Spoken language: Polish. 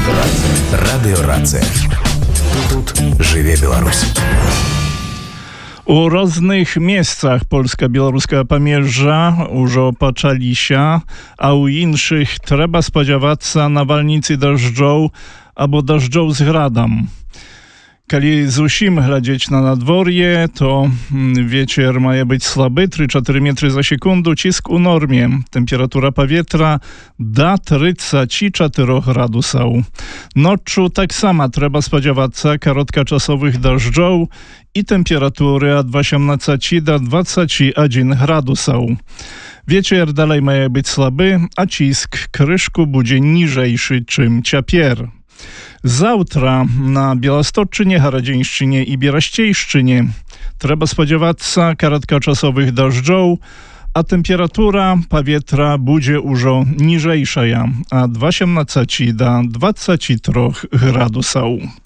Радыё Рацэ. Тут жыве Беларусь. У розных месцах польска-беларускага памежжа ўжо пачаліся, а ў іншых трэба спадзявацца навальніцы дажджоў або дажджоў з градам. Калі зусім глядзець на надвор'е, то вецер мае быць слабы, 3-4 метры за секунду, ціск у нормie. Temperatura powietrza da 34 gradusów. Noczu tak sama trzeba spodziewać się krótkoczasowych deszczow i temperatury od 18 do 21 gradusów. Wieczór dalej ma być słaby, a cisk kryszku będzie niżejszy czym ciapier. Завтра на Białostocczynie, Haradzyńszczynie i Bieraściejszczynie trzeba spodziewać się krótkoczasowych deszczow, a temperatura powietrza będzie już niżejsza, od 18 do 23 gradusów.